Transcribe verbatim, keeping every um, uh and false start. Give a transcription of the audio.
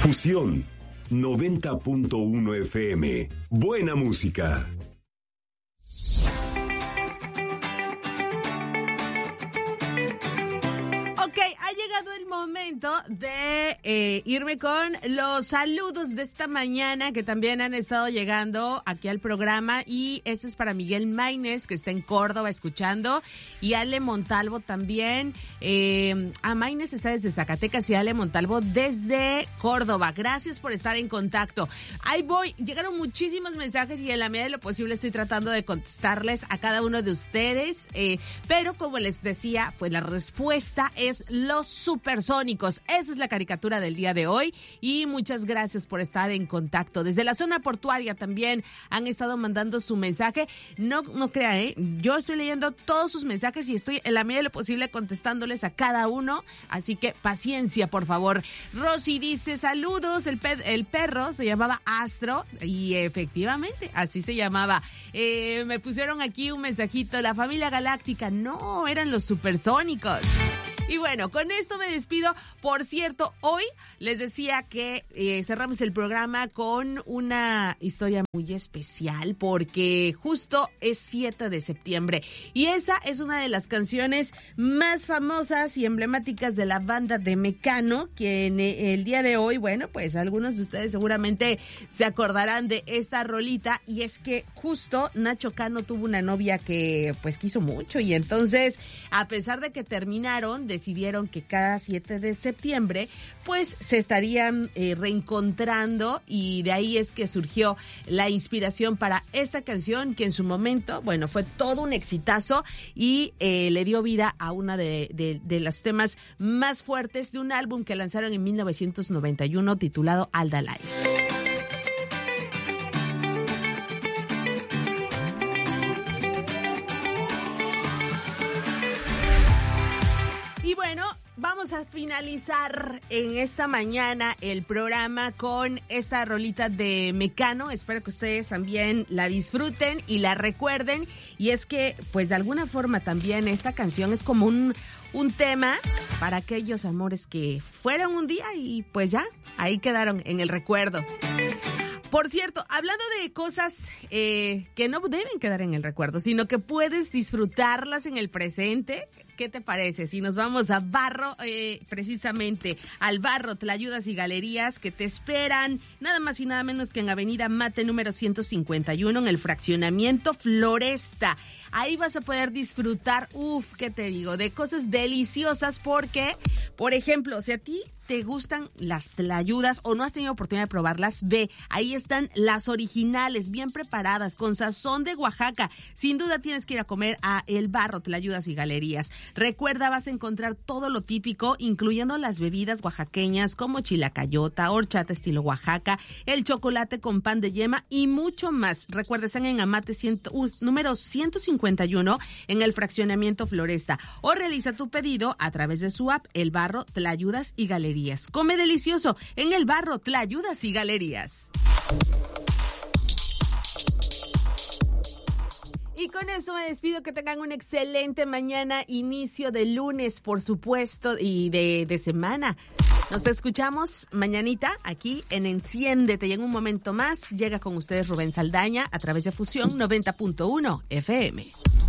Fusión noventa punto uno F M. Buena música. Ok, ha llegado el momento de eh, irme con los saludos de esta mañana que también han estado llegando aquí al programa, y este es para Miguel Maínez, que está en Córdoba escuchando, y Ale Montalvo también. Eh, a Maínez está desde Zacatecas y Ale Montalvo desde Córdoba. Gracias por estar en contacto. Ahí voy, llegaron muchísimos mensajes y en la medida de lo posible estoy tratando de contestarles a cada uno de ustedes, eh, pero como les decía, pues la respuesta es los supersónicos. Esa es la caricatura del día de hoy, y muchas gracias por estar en contacto. Desde la zona portuaria también han estado mandando su mensaje. No, no crean, ¿eh? Yo estoy leyendo todos sus mensajes y estoy en la medida de lo posible contestándoles a cada uno, así que paciencia, por favor. Rosy dice, saludos, el, pe- el perro se llamaba Astro, y efectivamente, así se llamaba. Eh, me pusieron aquí un mensajito, la familia galáctica, no, eran los supersónicos. Y bueno, con esto me despido. Por cierto, hoy les decía que eh, cerramos el programa con una historia muy especial, porque justo es siete de septiembre y esa es una de las canciones más famosas y emblemáticas de la banda de Mecano, que en el día de hoy, bueno, pues algunos de ustedes seguramente se acordarán de esta rolita, y es que justo Nacho Cano tuvo una novia que pues quiso mucho, y entonces, a pesar de que terminaron, decidieron que cada siete de septiembre pues se estarían eh, reencontrando, y de ahí es que surgió la inspiración para esta canción, que en su momento, bueno, fue todo un exitazo y eh, le dio vida a una de, de, de los temas más fuertes de un álbum que lanzaron en mil novecientos noventa y uno titulado Aldalai. Y bueno, vamos a finalizar en esta mañana el programa con esta rolita de Mecano. Espero que ustedes también la disfruten y la recuerden. Y es que, pues de alguna forma también esta canción es como un, un tema para aquellos amores que fueron un día y pues ya, ahí quedaron en el recuerdo. Por cierto, hablando de cosas eh, que no deben quedar en el recuerdo, sino que puedes disfrutarlas en el presente, ¿qué te parece si nos vamos a Barro, eh, precisamente al Barro Tlayudas y Galerías, que te esperan nada más y nada menos que en Avenida Mate número ciento cincuenta y uno, en el fraccionamiento Floresta? Ahí vas a poder disfrutar, uff, ¿qué te digo? De cosas deliciosas, porque, por ejemplo, si a ti te gustan las tlayudas o no has tenido oportunidad de probarlas, ve, ahí están las originales, bien preparadas, con sazón de Oaxaca. Sin duda tienes que ir a comer a El Barro Tlayudas y Galerías. Recuerda, vas a encontrar todo lo típico, incluyendo las bebidas oaxaqueñas como chilacayota, horchata estilo Oaxaca, el chocolate con pan de yema y mucho más. Recuerda, están en Amate cien, uh, número ciento cincuenta y uno, en el fraccionamiento Floresta, o realiza tu pedido a través de su app El Barro Tlayudas y Galerías. Come delicioso en El Barro Tlayudas y Galerías. Y con eso me despido, que tengan una excelente mañana, inicio de lunes, por supuesto, y de, de semana. Nos escuchamos mañanita aquí en Enciéndete, y en un momento más llega con ustedes Rubén Saldaña a través de Fusión noventa punto uno F M.